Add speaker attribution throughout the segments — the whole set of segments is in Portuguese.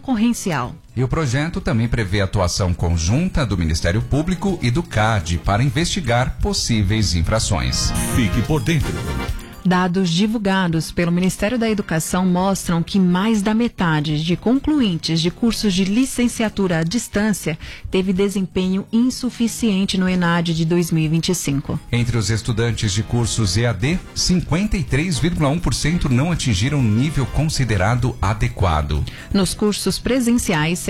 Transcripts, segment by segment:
Speaker 1: concorrencial.
Speaker 2: E o projeto também prevê atuação conjunta do Ministério Público e do CAD para investigar possíveis infrações.
Speaker 3: Fique por dentro.
Speaker 1: Dados divulgados pelo Ministério da Educação mostram que mais da metade de concluintes de cursos de licenciatura à distância teve desempenho insuficiente no ENAD de 2025.
Speaker 2: Entre os estudantes de cursos EAD, 53,1% não atingiram nível considerado adequado.
Speaker 1: Nos cursos presenciais,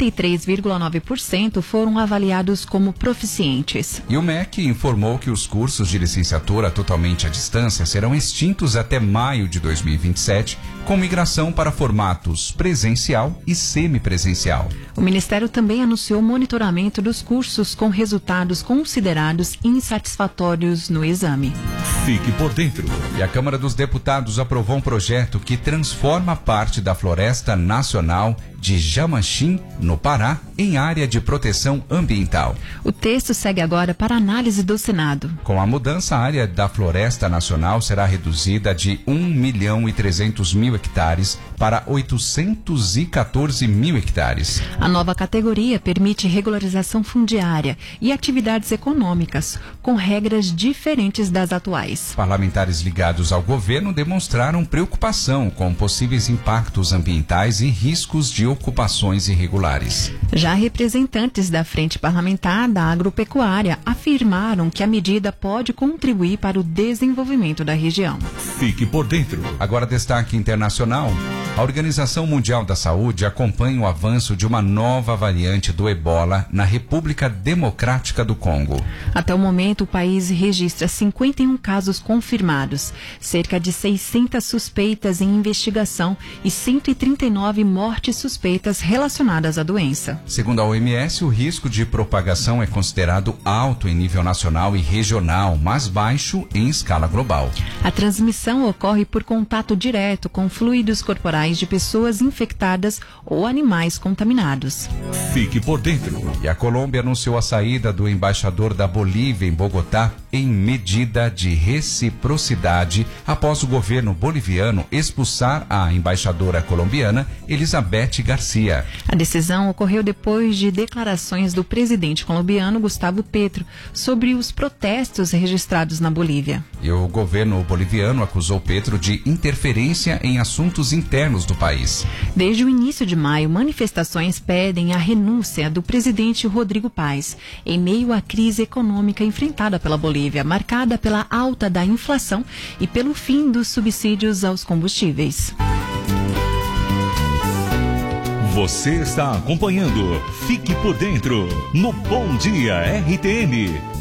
Speaker 1: 73,9% foram avaliados como proficientes.
Speaker 2: E o MEC informou que os cursos de licenciatura totalmente à distância serão extintos até maio de 2027, com migração para formatos presencial e semipresencial.
Speaker 1: O Ministério também anunciou monitoramento dos cursos com resultados considerados insatisfatórios no exame.
Speaker 3: Fique por dentro.
Speaker 2: E a Câmara dos Deputados aprovou um projeto que transforma parte da Floresta Nacional de Jamanchim, no Pará, em área de proteção ambiental.
Speaker 1: O texto segue agora para análise do Senado.
Speaker 2: Com a mudança, a área da Floresta Nacional será reduzida de 1.300.000 hectares para 814.000 hectares.
Speaker 1: A nova categoria permite regularização fundiária e atividades econômicas, com regras diferentes das atuais.
Speaker 2: Parlamentares ligados ao governo demonstraram preocupação com possíveis impactos ambientais e riscos de ocupações irregulares.
Speaker 1: Já representantes da Frente Parlamentar da Agropecuária afirmaram que a medida pode contribuir para o desenvolvimento da região.
Speaker 3: Fique por dentro.
Speaker 2: Agora, destaque internacional. A Organização Mundial da Saúde acompanha o avanço de uma nova variante do Ebola na República Democrática do Congo.
Speaker 1: Até o momento, o país registra 51 casos confirmados, cerca de 600 suspeitas em investigação e 139 mortes suspeitas relacionadas à doença.
Speaker 2: Segundo a OMS, o risco de propagação é considerado alto em nível nacional e regional, mas baixo em escala global.
Speaker 1: A transmissão ocorre por contato direto com fluidos corporais de pessoas infectadas ou animais contaminados.
Speaker 3: Fique por dentro.
Speaker 2: E a Colômbia anunciou a saída do embaixador da Bolívia em Bogotá em medida de reciprocidade após o governo boliviano expulsar a embaixadora colombiana Elizabeth Garcia.
Speaker 1: A decisão ocorreu depois de declarações do presidente colombiano Gustavo Petro sobre os protestos registrados na Bolívia.
Speaker 2: E o governo boliviano acusou Petro de interferência em assuntos internos do país.
Speaker 1: Desde o início de maio, manifestações pedem a renúncia do presidente Rodrigo Paz, em meio à crise econômica enfrentada pela Bolívia, marcada pela alta da inflação e pelo fim dos subsídios aos combustíveis.
Speaker 3: Você está acompanhando Fique por Dentro no Bom Dia RTN.